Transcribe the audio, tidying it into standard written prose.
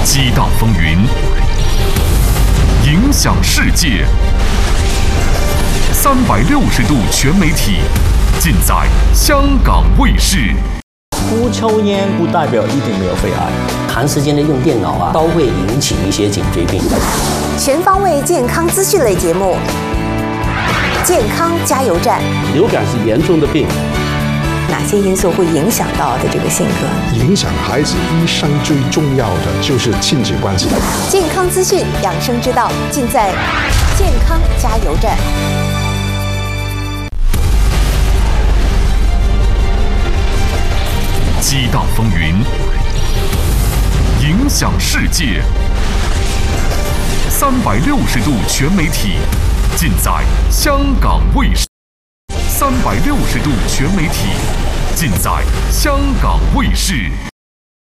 激荡风云，影响世界。360度全媒体，尽在香港卫视。 不抽烟不代表一定没有肺癌， 长时间的用电脑都会引起一些颈椎病。 全方位健康资讯类节目，健康加油站。 流感是严重的病， 哪些因素会影响到的这个性格？ 影响孩子一生最重要的就是亲子关系。 健康资讯、养生之道，尽在健康加油站。 激荡风云，影响世界。360度全媒体，尽在香港卫视。360度全媒体，尽在香港卫视。